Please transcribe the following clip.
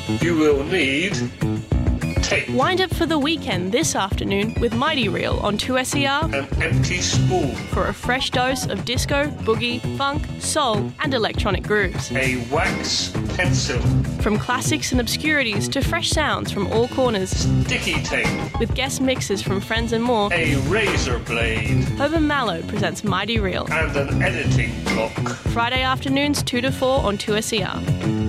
You will need tape, Wind up for the weekend this afternoon with Mighty Reel on 2SER an empty spool, for a fresh dose of disco, boogie, funk, soul and electronic grooves. a wax pencil, From classics and obscurities to fresh sounds from all corners, sticky tape, with guest mixes from friends and more, a razor blade, Urban Mallow presents Mighty Reel. and an editing block. Friday afternoons 2 to 4 on 2SER.